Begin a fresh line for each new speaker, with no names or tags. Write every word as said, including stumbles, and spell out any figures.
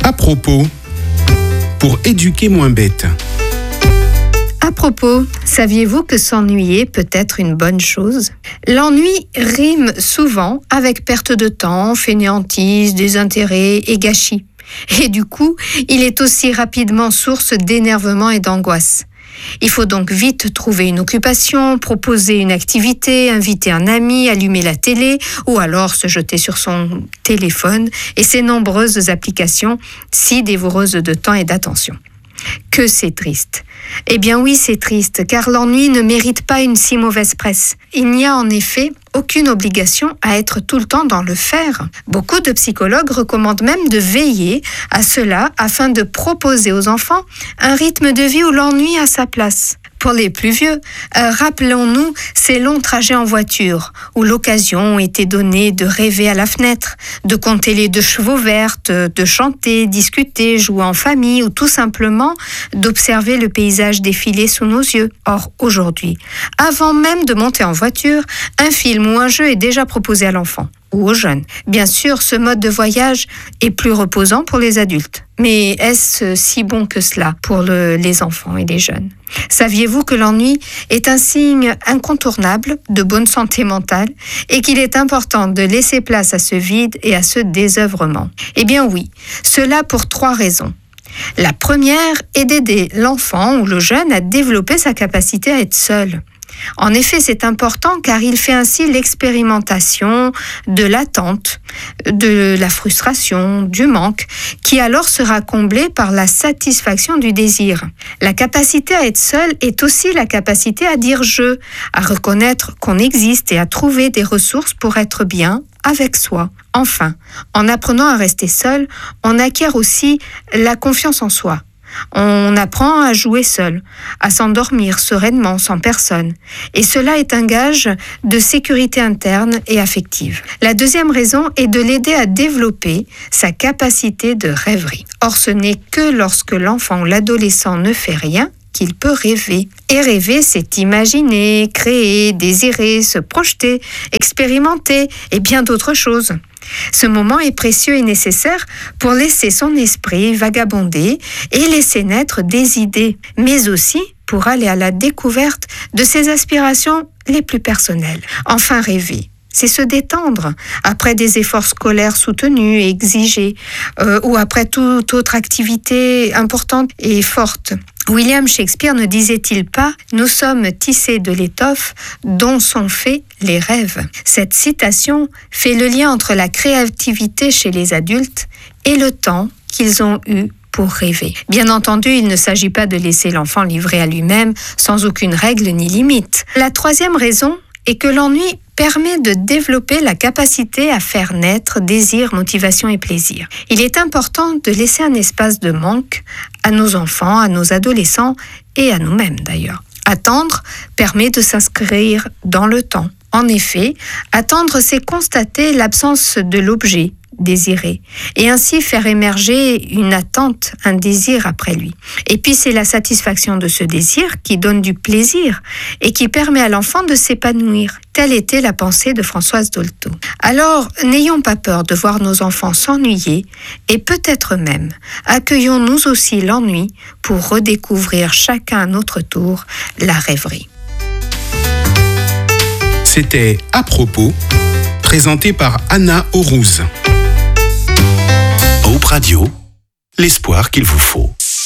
À propos, pour éduquer moins bête.
À propos, saviez-vous que s'ennuyer peut être une bonne chose ? L'ennui rime souvent avec perte de temps, fainéantise, désintérêt et gâchis. Et du coup, il est aussi rapidement source d'énervement et d'angoisse. Il faut donc vite trouver une occupation, proposer une activité, inviter un ami, allumer la télé ou alors se jeter sur son téléphone et ses nombreuses applications si dévoreuses de temps et d'attention. Que c'est triste. Eh bien oui, c'est triste, car l'ennui ne mérite pas une si mauvaise presse. Il n'y a en effet aucune obligation à être tout le temps dans le faire. Beaucoup de psychologues recommandent même de veiller à cela afin de proposer aux enfants un rythme de vie où l'ennui a sa place. Pour les plus vieux, euh, rappelons-nous ces longs trajets en voiture, où l'occasion était donnée de rêver à la fenêtre, de compter les deux chevaux vertes, de chanter, discuter, jouer en famille, ou tout simplement d'observer le paysage défiler sous nos yeux. Or, aujourd'hui, avant même de monter en voiture, un film ou un jeu est déjà proposé à l'enfant ou aux jeunes. Bien sûr, ce mode de voyage est plus reposant pour les adultes. Mais est-ce si bon que cela pour le, les enfants et les jeunes ? Saviez-vous que l'ennui est un signe incontournable de bonne santé mentale et qu'il est important de laisser place à ce vide et à ce désœuvrement ? Eh bien oui, cela pour trois raisons. La première est d'aider l'enfant ou le jeune à développer sa capacité à être seul. En effet, c'est important car il fait ainsi l'expérimentation de l'attente, de la frustration, du manque, qui alors sera comblée par la satisfaction du désir. La capacité à être seul est aussi la capacité à dire « je », à reconnaître qu'on existe et à trouver des ressources pour être bien avec soi. Enfin, en apprenant à rester seul, on acquiert aussi la confiance en soi. On apprend à jouer seul, à s'endormir sereinement sans personne. Et cela est un gage de sécurité interne et affective. La deuxième raison est de l'aider à développer sa capacité de rêverie. Or, ce n'est que lorsque l'enfant ou l'adolescent ne fait rien qu'il peut rêver. Et rêver, c'est imaginer, créer, désirer, se projeter, expérimenter et bien d'autres choses. Ce moment est précieux et nécessaire pour laisser son esprit vagabonder et laisser naître des idées, mais aussi pour aller à la découverte de ses aspirations les plus personnelles. Enfin, rêver, c'est se détendre après des efforts scolaires soutenus et exigés, euh, ou après toute autre activité importante et forte. William Shakespeare ne disait-il pas « Nous sommes tissés de l'étoffe dont sont faits les rêves ». Cette citation fait le lien entre la créativité chez les adultes et le temps qu'ils ont eu pour rêver. Bien entendu, il ne s'agit pas de laisser l'enfant livrer à lui-même sans aucune règle ni limite. La troisième raison est que l'ennui permet de développer la capacité à faire naître désir, motivation et plaisir. Il est important de laisser un espace de manque à nos enfants, à nos adolescents et à nous-mêmes d'ailleurs. Attendre permet de s'inscrire dans le temps. En effet, attendre, c'est constater l'absence de l'objet désiré et ainsi faire émerger une attente, un désir après lui. Et puis c'est la satisfaction de ce désir qui donne du plaisir et qui permet à l'enfant de s'épanouir. Telle était la pensée de Françoise Dolto. Alors, n'ayons pas peur de voir nos enfants s'ennuyer et peut-être même accueillons-nous aussi l'ennui pour redécouvrir chacun à notre tour la rêverie.
C'était À propos, présenté par Anna Aurouz.
Hope Radio, l'espoir qu'il vous faut.